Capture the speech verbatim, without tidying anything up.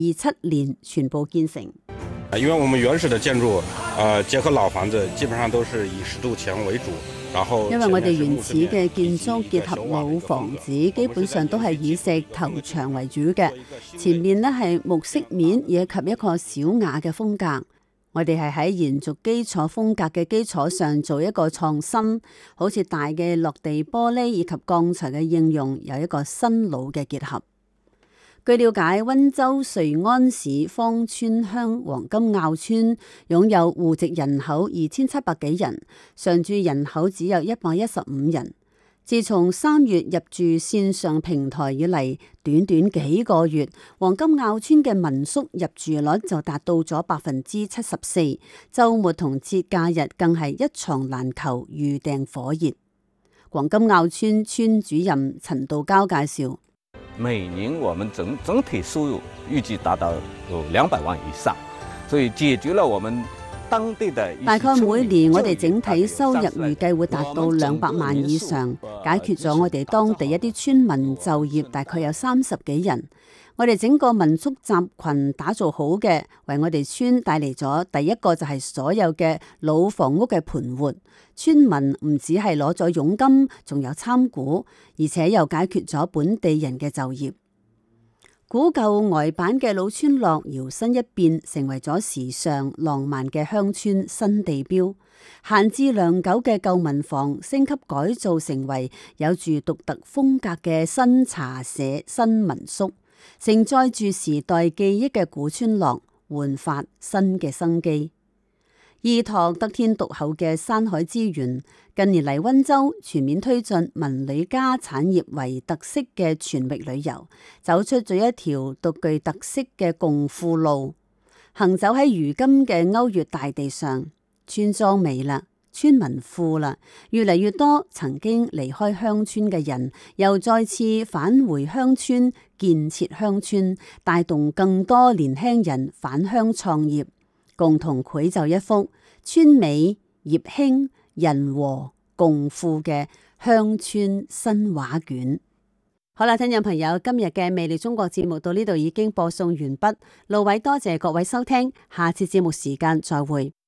七年全部建成。 因為我們原始的建築，呃，結合老房子，基本上都是以石柱牆為主。然後， 因為我哋原始嘅建築結合老房子，基本上都係以石頭牆為主嘅。前面呢係木飾面，以及一個小雅嘅風格。我哋係喺延續基礎風格嘅基礎上做一個創新，好似大嘅落地玻璃以及鋼材嘅應用，有一個新老嘅結合。據了解，溫州瑞安市芳村鄉黃金坳村擁有戶籍人口二千七百幾人，常住人口只有一百一十五人。自從三月入住線上平台以嚟，短短幾個月，黃金坳村嘅民宿入住率就達到咗百分之七十四，周末同節假日更係一床難求，預訂火熱。黃金坳村村主任陳道交介紹。 每年我們整整體收入預計達到有兩百萬以上，所以解決了我們當地的大概每年我哋整體收入預計會達到兩百萬以上，解決咗我哋當地一啲村民就業，大概有三十幾人。我哋整個民宿集群打造好嘅，為我哋村帶嚟咗第一個就係所有嘅老房屋嘅盤活。村民唔止係攞咗佣金，仲有參股，而且又解決咗本地人嘅就業。古舊呆板嘅老村落搖身一變，成為咗時尚浪漫嘅鄉村新地標。閒置良久嘅舊民房升級改造成為有住獨特風格嘅新茶社新民宿，承載住時代記憶嘅古村落煥發新嘅生機。依託得天獨厚嘅山海資源，近年嚟溫州全面推進文旅加產業為特色嘅全域旅遊，走出咗一條獨具特色嘅共富路。行走喺如今嘅歐粵大地上，村莊美啦，村民富啦，越嚟越多曾經離開鄉村嘅人，又再次返回鄉村建設鄉村，帶動更多年輕人返鄉創業，共同繪就一幅村美業興人和共富嘅鄉村新畫卷。好啦，聽眾朋友，今日嘅魅力中國節目到呢度已經播送完畢，路偉多謝各位收聽，下次節目時間再會。